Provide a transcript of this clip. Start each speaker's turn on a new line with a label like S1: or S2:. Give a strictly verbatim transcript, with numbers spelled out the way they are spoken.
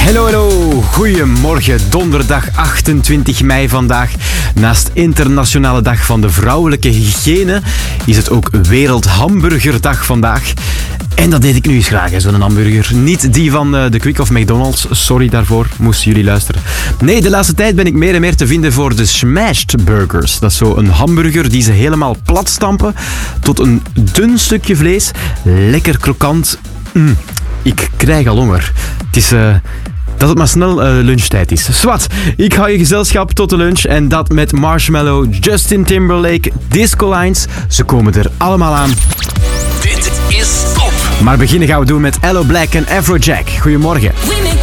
S1: Hallo, hallo. Goedemorgen. Donderdag achtentwintig mei vandaag. Naast Internationale Dag van de Vrouwelijke Hygiëne is het ook Wereldhamburgerdag vandaag. En dat deed ik nu eens graag, hè, zo'n hamburger. Niet die van uh, de Quick of McDonald's. Sorry daarvoor, moesten jullie luisteren. Nee, de laatste tijd ben ik meer en meer te vinden voor de smashed burgers. Dat is zo een hamburger die ze helemaal plat stampen tot een dun stukje vlees. Lekker krokant. Mm, ik krijg al honger. Het is... Uh, Dat het maar snel uh, lunchtijd is. Swat, ik hou je gezelschap tot de lunch. En dat met Marshmello, Justin Timberlake, Disco Lines. Ze komen er allemaal aan.
S2: Dit is top.
S1: Maar beginnen gaan we doen met Aloe Blacc en Afrojack. Goedemorgen.